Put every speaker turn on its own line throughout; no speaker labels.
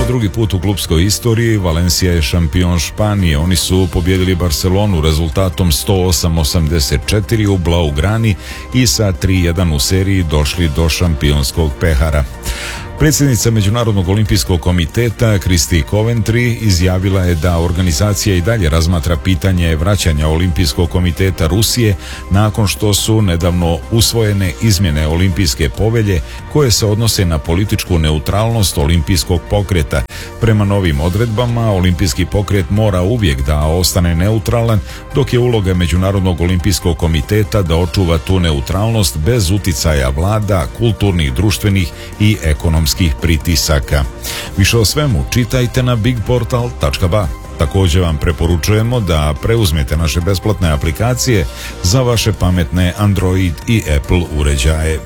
drugi put u klupskoj istoriji Valencia je šampion Španije. Oni su pobjedili Barcelonu rezultatom 108-84 u Blaugrani i sa 3-1 u seriji došli do šampionskog pehara. Predsjednica Međunarodnog olimpijskog komiteta Kristi Coventry izjavila je da organizacija i dalje razmatra pitanje vraćanja Olimpijskog komiteta Rusije nakon što su nedavno usvojene izmjene olimpijske povelje koje se odnose na političku neutralnost olimpijskog pokreta. Prema novim odredbama, olimpijski pokret mora uvijek da ostane neutralan, dok je uloga Međunarodnog olimpijskog komiteta da očuva tu neutralnost bez uticaja vlada, kulturnih, društvenih i ekonomskih pritisaka. Više o svemu čitajte na bigportal.ba. Također vam preporučujemo da preuzmete naše besplatne aplikacije za vaše pametne Android i Apple uređaje.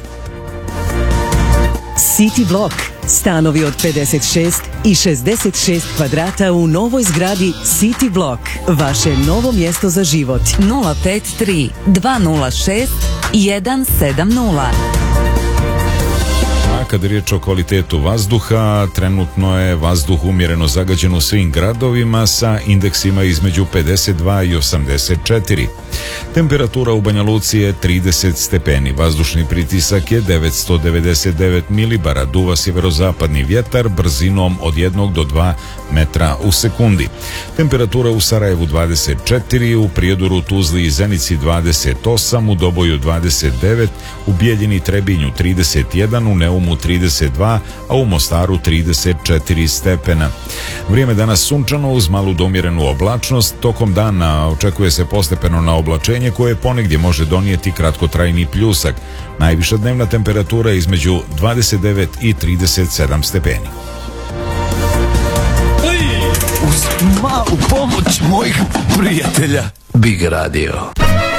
City Block. Stanovi od 56 i 66 kvadrata u novoj zgradi City Block. Vaše novo mjesto za život. 053 206 170.
Kad je riječ o kvalitetu vazduha, trenutno je vazduh umjereno zagađen u svim gradovima sa indeksima između 52 i 84. Temperatura u Banja Luci je 30 stepeni, vazdušni pritisak je 999 milibara, duva sjeverozapadni vjetar brzinom od 1 do 2 metra u sekundi. Temperatura u Sarajevu 24, u Prijedoru, Tuzli i Zenici 28, u Doboju 29, u Bijeljini, Trebinju 31, u Neumu 32, a u Mostaru 34 stepena. Vrijeme danas sunčano uz malu do umjerenu oblačnost. Tokom dana očekuje se postepeno na oblačenje koje ponegdje može donijeti kratkotrajni pljusak. Najviša dnevna temperatura je između 29 i 37 stepeni.
Uz malu pomoć mojih prijatelja Big Radio.